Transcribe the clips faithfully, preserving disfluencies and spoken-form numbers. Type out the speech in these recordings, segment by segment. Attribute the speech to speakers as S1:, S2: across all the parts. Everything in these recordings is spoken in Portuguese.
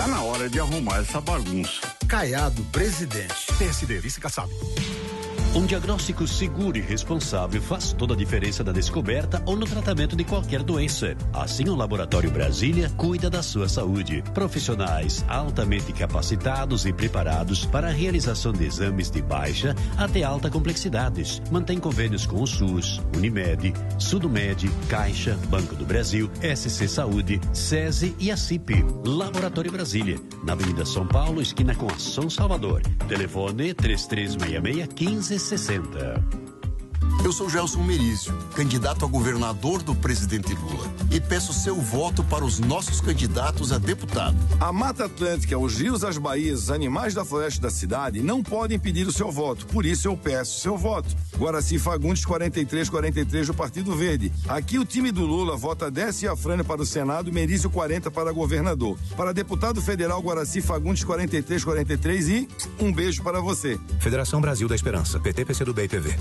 S1: Tá na hora de arrumar essa bagunça.
S2: Caiado, presidente.
S3: P S D, vice Kassab.
S4: Um diagnóstico seguro e responsável faz toda a diferença na descoberta ou no tratamento de qualquer doença. Assim, o Laboratório Brasília cuida da sua saúde. Profissionais altamente capacitados e preparados para a realização de exames de baixa até alta complexidades. Mantém convênios com o SUS, Unimed, Sudomed, Caixa, Banco do Brasil, S C Saúde, SESI e a C I P. Laboratório Brasília, na Avenida São Paulo, esquina com a São Salvador. Telefone três três seis seis, quinze sessenta.
S5: Eu sou Gelson Merizio, candidato a governador do presidente Lula, e peço seu voto para os nossos candidatos a deputado.
S6: A Mata Atlântica, os rios, as baías, os animais da floresta da cidade não podem pedir o seu voto, por isso eu peço seu voto. Guaraci Fagundes, quarenta e três quarenta e três do Partido Verde. Aqui o time do Lula vota Décio Afrânia para o Senado e Merizio quarenta para governador. Para deputado federal, Guaraci Fagundes, quarenta e três quarenta e três e um beijo para você.
S3: Federação Brasil da Esperança, P T, P C do B e P V.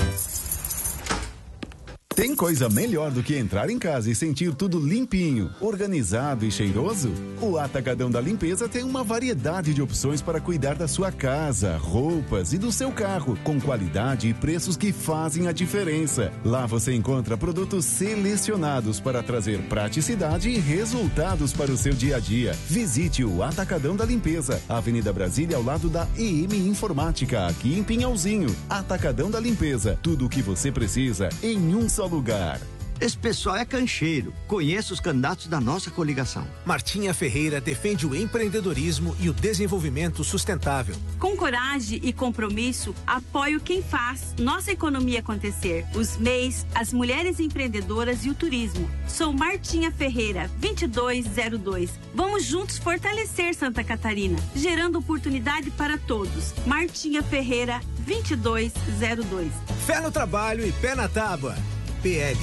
S7: Tem coisa melhor do que entrar em casa e sentir tudo limpinho, organizado e cheiroso? O Atacadão da Limpeza tem uma variedade de opções para cuidar da sua casa, roupas e do seu carro, com qualidade e preços que fazem a diferença. Lá você encontra produtos selecionados para trazer praticidade e resultados para o seu dia a dia. Visite o Atacadão da Limpeza, Avenida Brasília, ao lado da E M Informática, aqui em Pinhalzinho. Atacadão da Limpeza, tudo o que você precisa em um só lugar.
S8: Esse pessoal é cancheiro. Conheço os candidatos da nossa coligação.
S3: Martinha Ferreira defende o empreendedorismo e o desenvolvimento sustentável.
S9: Com coragem e compromisso, apoio quem faz nossa economia acontecer. Os M E Is, as mulheres empreendedoras e o turismo. Sou Martinha Ferreira, vinte e dois zero dois. Vamos juntos fortalecer Santa Catarina, gerando oportunidade para todos. Martinha Ferreira, vinte e dois zero dois.
S3: Fé no trabalho e pé na tábua. P L.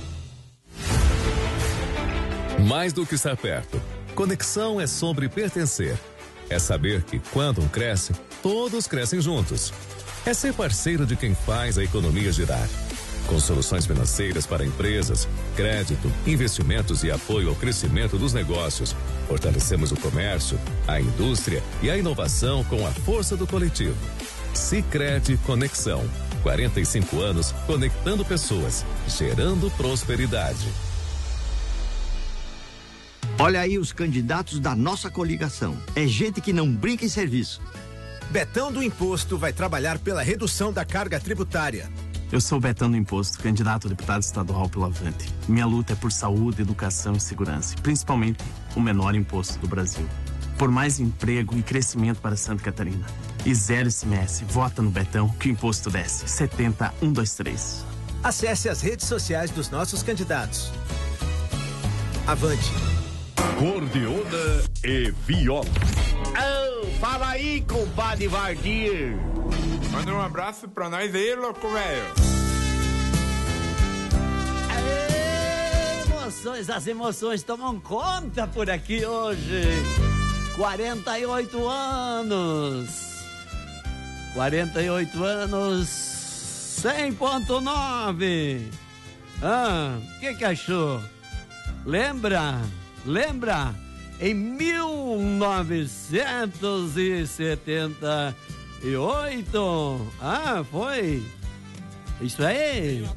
S10: Mais do que estar perto, conexão é sobre pertencer. É saber que quando um cresce, todos crescem juntos. É ser parceiro de quem faz a economia girar. Com soluções financeiras para empresas, crédito, investimentos e apoio ao crescimento dos negócios, fortalecemos o comércio, a indústria e a inovação com a força do coletivo. Sicredi Conexão. quarenta e cinco anos conectando pessoas, gerando prosperidade.
S8: Olha aí os candidatos da nossa coligação. É gente que não brinca em serviço.
S3: Betão do Imposto vai trabalhar pela redução da carga tributária.
S11: Eu sou Betão do Imposto, candidato a deputado estadual pelo Avante. Minha luta é por saúde, educação e segurança, principalmente o menor imposto do Brasil. Por mais emprego e crescimento para Santa Catarina. E zero I C M S. Vota no Betão que o imposto desce. setenta um dois três.
S3: Acesse as redes sociais dos nossos candidatos. Avante.
S4: Cordeona e viola.
S12: Oh, fala aí, compadre Vardir.
S13: Manda um abraço pra nós aí, louco velho.
S12: Emoções, as emoções tomam conta por aqui hoje. quarenta e oito anos. quarenta e oito anos. cem ponto nove. Ah, o que que achou? Lembra? Lembra? Em mil novecentos e setenta e oito. Ah, foi? Isso aí.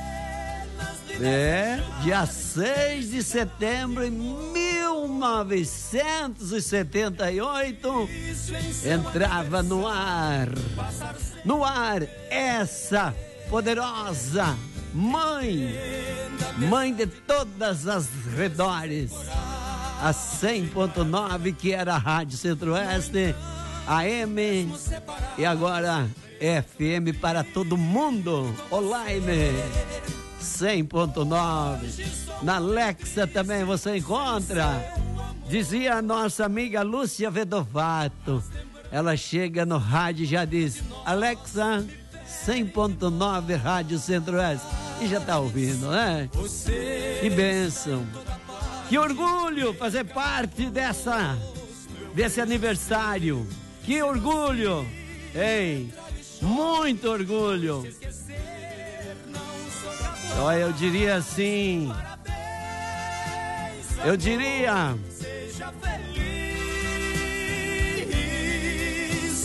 S12: É, dia seis de setembro de mil novecentos e setenta e oito, entrava no ar, no ar, essa poderosa mãe, mãe de todas as redores, a cem ponto nove, que era a Rádio Centro-Oeste, A M, e agora F M para todo mundo, online. cem ponto nove. Na Alexa também você encontra. Dizia a nossa amiga Lúcia Vedovato. Ela chega no rádio e já diz: Alexa, cem ponto nove Rádio Centro-Oeste. E já tá ouvindo, né? Que bênção. Que orgulho fazer parte dessa, desse aniversário. Que orgulho. Ei, muito orgulho. Olha, eu diria assim, eu diria,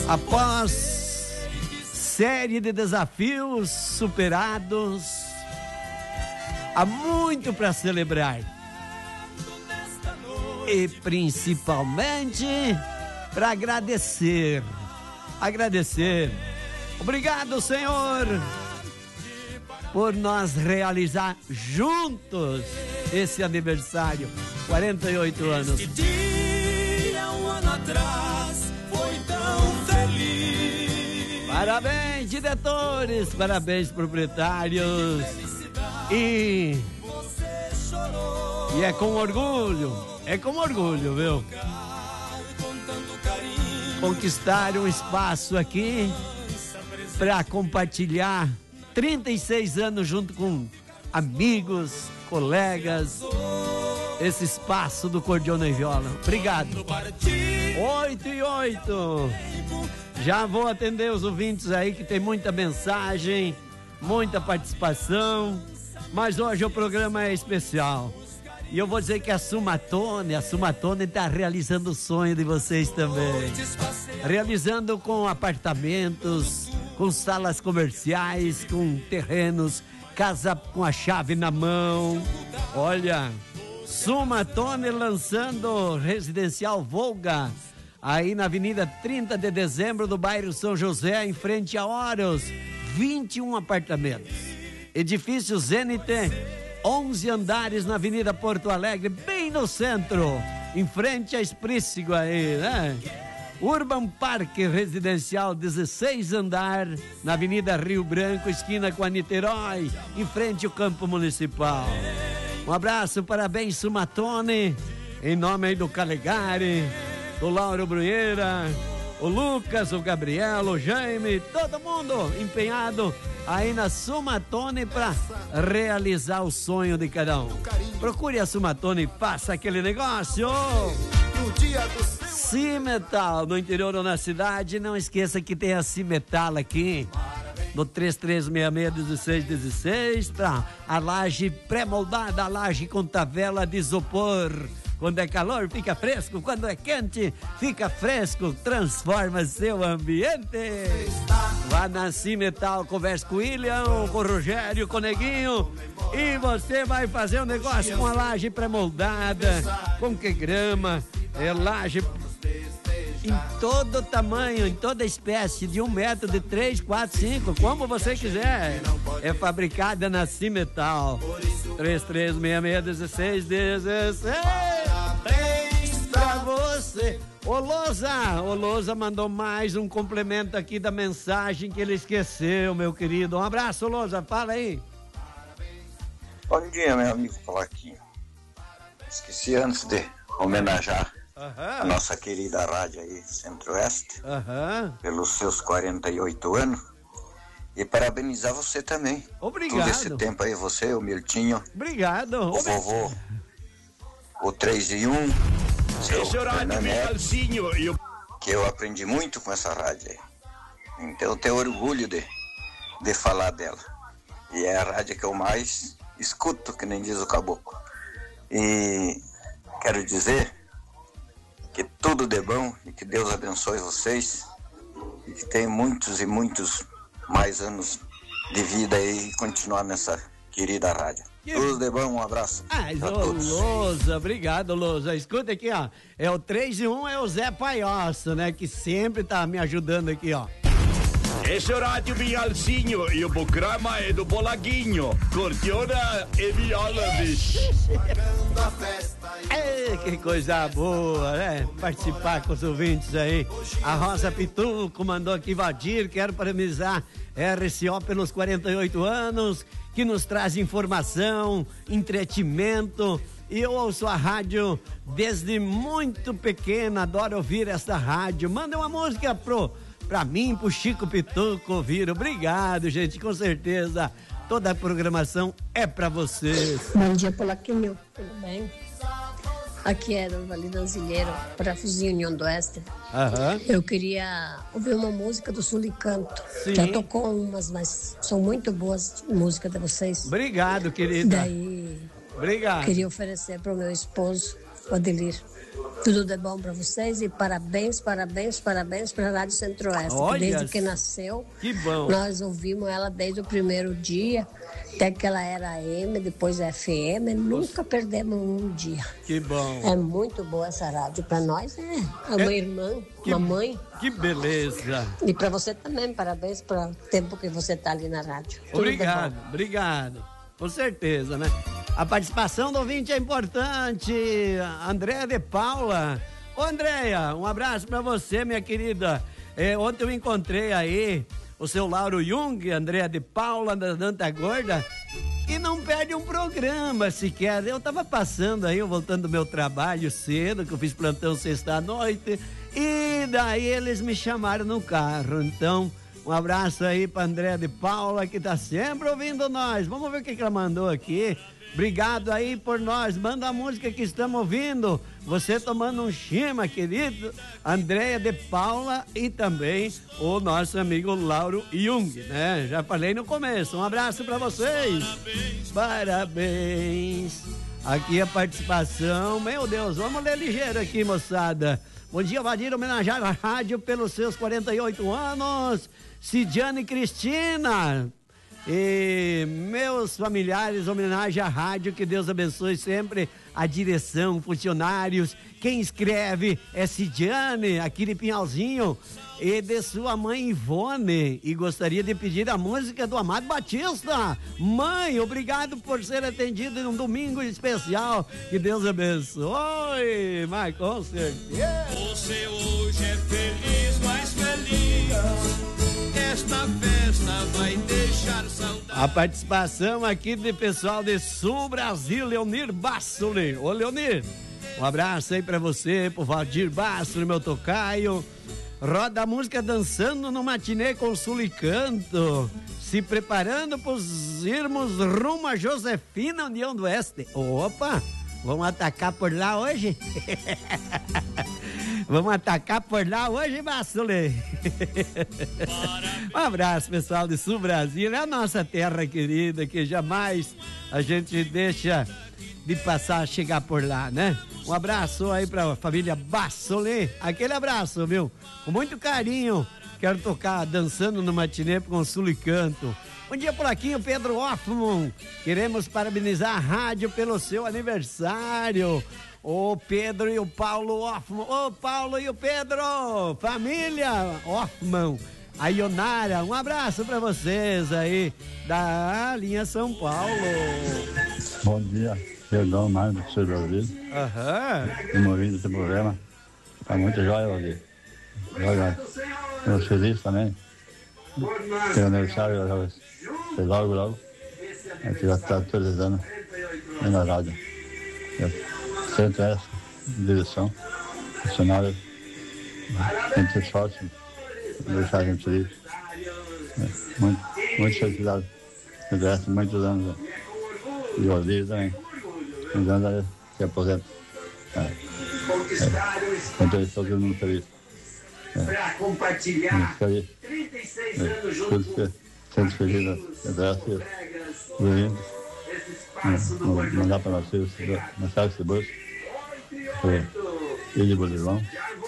S12: Após série de desafios superados, há muito para celebrar. E principalmente para agradecer. Agradecer. Obrigado, Senhor, por nós realizar juntos esse aniversário. quarenta e oito anos.
S14: Esse dia, um ano atrás, foi tão feliz.
S12: Parabéns, diretores, parabéns, proprietários. E, e é com orgulho, é com orgulho, viu? Conquistar um espaço aqui para compartilhar trinta e seis anos junto com amigos, colegas, esse espaço do Cordiona e Viola. Obrigado. Oito e oito. Já vou atender os ouvintes aí que tem muita mensagem, muita participação, mas hoje o programa é especial. E eu vou dizer que a Sumatone, a Sumatone está realizando o sonho de vocês também. Realizando com apartamentos, com salas comerciais, com terrenos, casa com a chave na mão. Olha, Sumatone lançando Residencial Volga, aí na Avenida trinta de Dezembro, do bairro São José, em frente a Horus, vinte e um apartamentos. Edifício Zenit, onze andares na Avenida Porto Alegre, bem no centro, em frente a Esprícigo aí, né? Urban Park Residencial, dezesseis andar, na Avenida Rio Branco, esquina com a Niterói, em frente ao Campo Municipal. Um abraço, parabéns, Sumatone, em nome aí do Calegari, do Lauro Brunheira, o Lucas, o Gabriel, o Jaime, todo mundo empenhado aí na Sumatone para realizar o sonho de cada um. Procure a Sumatone e faça aquele negócio. Cimetal, no interior ou na cidade, não esqueça que tem a Cimetal aqui no três três seis seis, um seis um seis, para a laje pré-moldada, a laje com tavela de isopor. Quando é calor, fica fresco. Quando é quente, fica fresco. Transforma seu ambiente. Vá na Cimetal, converse com o William, com o Rogério, com o Neguinho. E você vai fazer um negócio com a laje pré-moldada, com que grama, é laje em todo tamanho, em toda espécie, de um metro, de três, quatro, cinco, como você quiser. É fabricada na Cimetal. três três seis seis, um seis um seis. Parabéns pra você. Ô Lousa, ô Lousa mandou mais um complemento aqui da mensagem que ele esqueceu, meu querido. Um abraço, Lousa, fala aí.
S15: Bom dia, meu amigo Polaquinho. Esqueci antes de homenagear Aham. a nossa querida rádio aí, Centro-Oeste, Aham. pelos seus quarenta e oito anos. E parabenizar você também.
S12: Obrigado.
S15: Todo esse tempo aí, você, o Miltinho.
S12: Obrigado.
S15: O vovô, o três e um.
S14: Esse horário, Miguelzinho. Eu...
S15: Que eu aprendi muito com essa rádio aí. Então eu tenho orgulho de, de falar dela. E é a rádio que eu mais escuto, que nem diz o caboclo. E quero dizer que tudo de bom e que Deus abençoe vocês. E que tem muitos e muitos mais anos de vida aí e continuar nessa querida rádio. Que... Tudo de bom, um abraço.
S12: Ah, ô, Lousa, obrigado, Lousa. Escuta aqui, ó. É o três e um, é o Zé Paiosso, né? Que sempre tá me ajudando aqui, ó.
S14: Esse é o rádio Bialzinho e o programa é do Bolaguinho. Cordiona e viola, bicho.
S12: É, que coisa boa, né? Participar com os ouvintes aí. A Rosa Pituco mandou aqui, Valdir, quero parabenizar R C O pelos quarenta e oito anos, que nos traz informação, entretenimento. E eu ouço a rádio desde muito pequena, adoro ouvir essa rádio. Manda uma música pro... Pra mim, pro Chico Pituco ouvir. Obrigado, gente, com certeza. Toda a programação é pra vocês.
S16: Bom dia, Polaquinho. Tudo bem? Aqui é do Vale Danzilheiro, parafusinho União do Oeste.
S12: Aham.
S16: Eu queria ouvir uma música do Sulicanto. Sim. Já tocou umas, mas são muito boas músicas de vocês.
S12: Obrigado, querida.
S16: Daí,
S12: Obrigado.
S16: Queria oferecer pro meu esposo, o Adelir. Tudo de bom para vocês e parabéns, parabéns, parabéns para a Rádio Centro-Oeste.
S12: Olha,
S16: desde que nasceu,
S12: que bom.
S16: Nós ouvimos ela desde o primeiro dia, até que ela era A M, depois F M, nunca perdemos um dia.
S12: Que bom.
S16: É muito boa essa rádio. Para nós é uma é, irmã,
S12: que,
S16: uma mãe.
S12: Que beleza.
S16: E para você também, parabéns pelo tempo que você está ali na rádio.
S12: Obrigado, obrigado. Com certeza, né? A participação do ouvinte é importante. Andréa de Paula. Ô, Andréa, um abraço pra você, minha querida. É, ontem eu encontrei aí o seu Lauro Jung, Andréa de Paula, da Danta Gorda, e não perde um programa sequer. Eu tava passando aí, voltando do meu trabalho cedo, que eu fiz plantão sexta-noite, e daí eles me chamaram no carro. Então, um abraço aí pra Andréa de Paula, que tá sempre ouvindo nós. Vamos ver o que, que ela mandou aqui. Obrigado aí por nós. Manda a música que estamos ouvindo. Você tomando um chima, querido. Andréa de Paula e também o nosso amigo Lauro Jung, né? Já falei no começo. Um abraço pra vocês. Parabéns. Parabéns. Aqui a participação. Meu Deus, vamos ler ligeiro aqui, moçada. Bom dia, Valdir, homenagear a rádio pelos seus quarenta e oito anos. Cidiane Cristina. E meus familiares, homenagem à rádio, que Deus abençoe sempre a direção, funcionários. Quem escreve é Cidiane, aqui de Pinhalzinho, e de sua mãe Ivone. E gostaria de pedir a música do Amado Batista. Mãe, obrigado por ser atendido em um domingo especial. Que Deus abençoe, mas com certeza.
S17: Você hoje é feliz, mais feliz. Esta festa vai deixar saudade.
S12: A participação aqui do pessoal de Sul Brasil, Leonir Bassoli. Ô, Leonir, um abraço aí pra você, pro Valdir Bassoli, meu tocaio. Roda a música Dançando no Matinê com Sulicanto. Se preparando pros irmos rumo a Josefina, União do Oeste. Opa, vamos atacar por lá hoje? Vamos atacar por lá hoje, Bassoli. Um abraço, pessoal de Sul Brasil. É a nossa terra querida, que jamais a gente deixa de passar a chegar por lá, né? Um abraço aí pra família Bassoli. Aquele abraço, viu? Com muito carinho. Quero tocar Dançando no Matinê com Sulicanto. Bom dia por aqui, o Pedro Hoffman. Queremos parabenizar a rádio pelo seu aniversário. O Pedro e o Paulo Hoffman. O Paulo e o Pedro. Família Hoffman. A Ionara, um abraço pra vocês aí da linha São Paulo.
S18: Bom dia, perdão mais do seu Brasil.
S12: Aham.
S18: Estamos ouvindo esse programa. Tá muito jóia, Valdir. Jóia. Estamos felizes também. Tem aniversário, sei logo, logo. A gente vai estar atualizando aí na rádio. Sempre essa direção, funcionário, tem que ser forte, deixar a gente feliz. É, muito, muito felicidade. Eu gosto muitos anos de ouvir também. Muitos anos se aposenta. É, é, então eu estou todo mundo feliz.
S17: Para compartilhar
S18: feliz.
S17: trinta e seis anos juntos.
S18: Sempre feliz, eu gosto de mandar para nós filhos, mensagem de bolsa. Filho de Bolivão.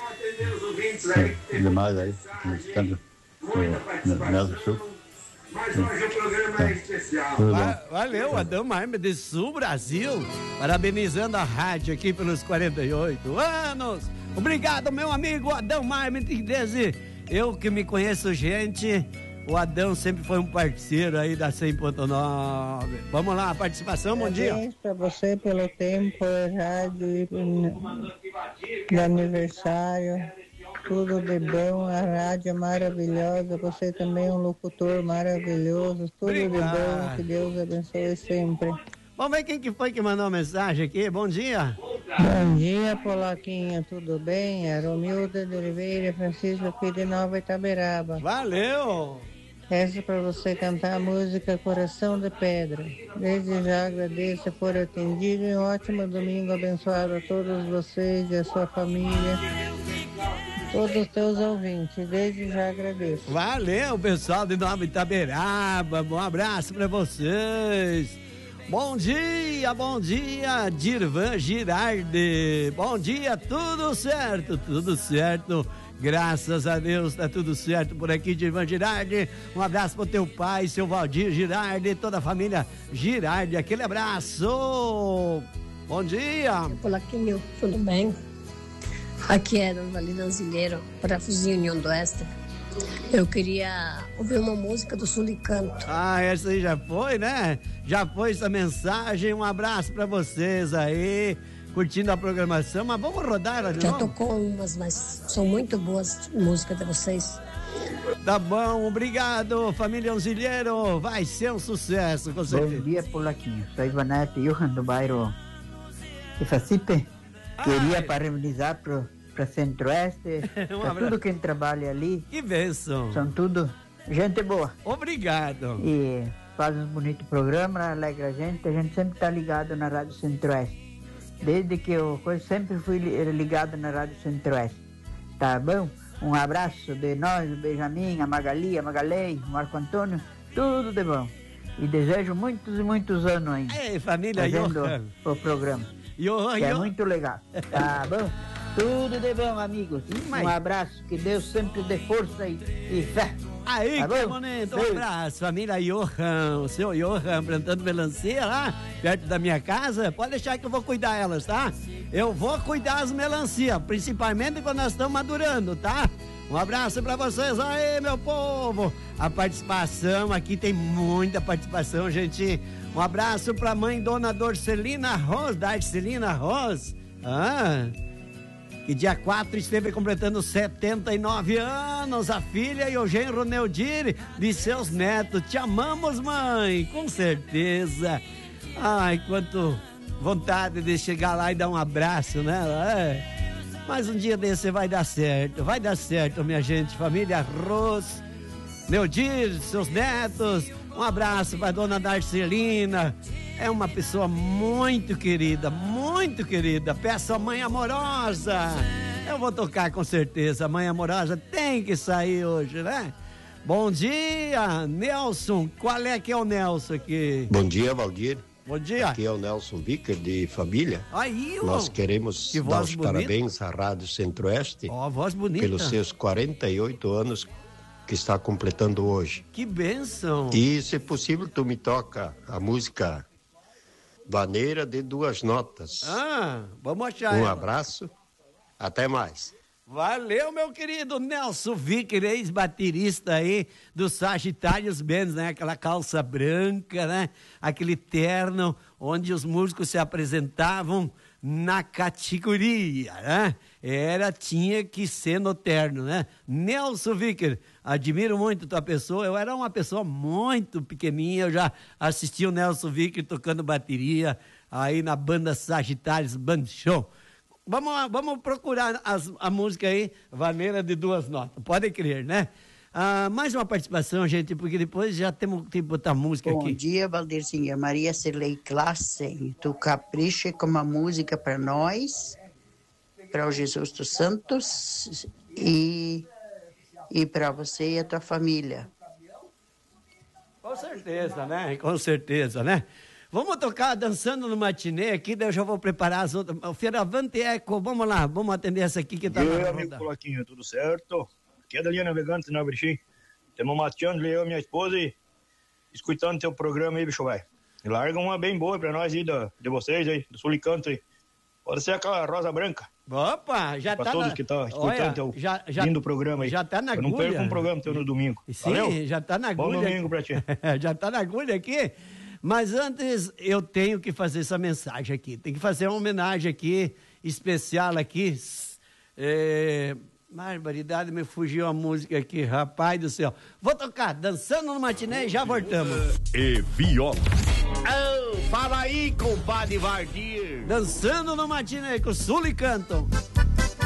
S18: E demais aí, tanto no Nelson Sul.
S17: Mas hoje o programa é especial.
S12: Valeu, Adão Marmes de Sul Brasil, parabenizando a rádio aqui pelos quarenta e oito anos. Obrigado, meu amigo Adão Marmes, desde eu que me conheço, gente. O Adão sempre foi um parceiro aí da cem ponto nove. Vamos lá, participação, bom dia.
S19: Parabéns para você pelo tempo, rádio e de aniversário. Tudo de bom, a rádio é maravilhosa. Você também é um locutor maravilhoso. Tudo Obrigado. De bom, que Deus abençoe sempre.
S12: Vamos ver quem que foi que mandou a mensagem aqui. Bom dia.
S19: Bom dia, Polaquinha. Tudo bem? É Romilda de Oliveira, Francisco aqui de Nova Itaberaba.
S12: Valeu.
S19: Essa é para você cantar a música Coração de Pedra. Desde já agradeço por atendido e um ótimo domingo abençoado a todos vocês e a sua família. Todos os teus ouvintes, desde já agradeço.
S12: Valeu, pessoal de Nova Itaberaba. Um abraço para vocês. Bom dia, bom dia, Dirvan Girardi. Bom dia, tudo certo, tudo certo. Graças a Deus, tá tudo certo por aqui, Dirvan Girardi. Um abraço pro teu pai, seu Valdir Girardi, toda a família Girardi. Aquele abraço. Bom dia.
S16: Polaquinho, tudo bem? Aqui é Dona Valina Anzilheiro, parafusinho União do Oeste. Eu queria ouvir uma música do Sulicanto.
S12: Ah, essa aí já foi, né? Já foi essa mensagem. Um abraço pra vocês aí, curtindo a programação. Mas vamos rodar ela de
S16: Já
S12: novo?
S16: tocou umas, mas são muito boas músicas de vocês.
S12: Tá bom, obrigado, família Anzilheiro. Vai ser um sucesso, com certeza.
S20: Bom dia, Polaquinho. Sou Ivanete Johan do bairro Ifacipe. Queria parabenizar pro para Centro-Oeste,
S12: Um
S20: para
S12: abraço.
S20: tudo quem trabalha ali.
S12: Que bênção.
S20: São tudo gente boa.
S12: Obrigado.
S20: E faz um bonito programa, alegra a gente. A gente sempre está ligado na Rádio Centro-Oeste. Desde que eu eu sempre fui li- ligado na Rádio Centro-Oeste. Tá bom? Um abraço de nós, o Benjamin, a Magali, a Magalei, o Marco Antônio, tudo de bom. E desejo muitos e muitos anos ainda.
S12: Ei, família
S20: fazendo
S12: Johan.
S20: o programa.
S12: Johan,
S20: que é
S12: Johan.
S20: muito legal. Tá bom? Tudo de bom, amigos.
S12: Mas-
S20: Um abraço, que Deus sempre dê força e, e fé.
S12: Aí,
S20: Tá
S12: que
S20: bom?
S12: bonito. Um
S20: Beijo.
S12: abraço, família Johan. O seu Johan plantando melancia lá, perto da minha casa. Pode deixar que eu vou cuidar elas, tá? Eu vou cuidar as melancias, principalmente quando elas estão madurando, tá? Um abraço pra vocês aí, meu povo. A participação aqui tem muita participação, gente. Um abraço pra mãe Dona Dorcelina Ros, da Arcelina Ros. Ah... que dia quatro esteve completando setenta e nove anos, a filha e o genro Neudir de seus netos. Te amamos, mãe, com certeza. Ai, quanto vontade de chegar lá e dar um abraço nela, é. Mas um dia desse vai dar certo, vai dar certo, minha gente, família Ros, Neudir, seus netos. Um abraço para dona Darcelina. É uma pessoa muito querida, muito querida. Peço a mãe amorosa. Eu vou tocar com certeza. A mãe amorosa tem que sair hoje, né? Bom dia, Nelson. Qual é que é o Nelson aqui?
S21: Bom dia, Valdir.
S12: Bom dia.
S21: Aqui é o Nelson Vicker, de família.
S12: Aí, ó.
S21: Nós queremos
S12: Que
S21: dar
S12: voz
S21: os
S12: bonita.
S21: parabéns à Rádio Centro-Oeste.
S12: Ó, voz bonita.
S21: Pelos seus quarenta e oito anos que está completando hoje.
S12: Que bênção.
S21: E, se possível, tu me toca a música Vaneira de Duas Notas.
S12: Ah, vamos achar
S21: Um
S12: ela.
S21: abraço, até mais.
S12: Valeu, meu querido Nelson Vicker, ex-baterista aí do Sagitários Bands, né? Aquela calça branca, né? Aquele terno onde os músicos se apresentavam na categoria, né? Era, tinha que ser no terno, né? Nelson Vicker, admiro muito tua pessoa. Eu era uma pessoa muito pequenininha, eu já assisti o Nelson Vicker tocando bateria aí na banda Sagitários Band Show. Vamos, lá, vamos procurar as, a música aí, Vaneira de Duas Notas, pode crer, né? Ah, mais uma participação, gente, porque depois já temos que botar música
S22: Bom
S12: aqui.
S22: dia, Valdirzinha. Maria Cirlei Classe. Tu capricha com uma música para nós, para o Jesus dos Santos e, e para você e a tua família.
S12: Com certeza, né? Com certeza, né? Vamos tocar Dançando no Matinê aqui, daí eu já vou preparar as outras. O Fieravante Eco, vamos lá, vamos atender essa aqui que tá
S23: E
S12: na
S23: aí,
S12: roda.
S23: amigo Polaquinho, tudo certo? Aqui é da linha navegante na Brixim. Estamos mateando eu e minha esposa e escutando teu programa aí, bicho, vai. E larga uma bem boa pra nós aí, da, de vocês aí, do Sulicanto aí. Pode ser aquela rosa branca.
S12: Opa, já
S23: pra
S12: tá
S23: todos
S12: na...
S23: que estão escutando
S12: Olha,
S23: teu
S12: já, já,
S23: lindo programa aí.
S12: já tá na
S23: Eu não
S12: agulha.
S23: perco um programa teu no domingo.
S12: Sim,
S23: Valeu?
S12: já tá na agulha.
S23: Bom domingo pra ti.
S12: Já tá na agulha aqui. Mas antes eu tenho que fazer essa mensagem aqui. Tem que fazer uma homenagem aqui, especial aqui. É... Barbaridade, me fugiu a música aqui, rapaz do céu. Vou tocar Dançando no Matinê e já voltamos.
S10: E viola.
S12: Oh, fala aí, compadre Vardir. Dançando no Matinê com Sulicanto.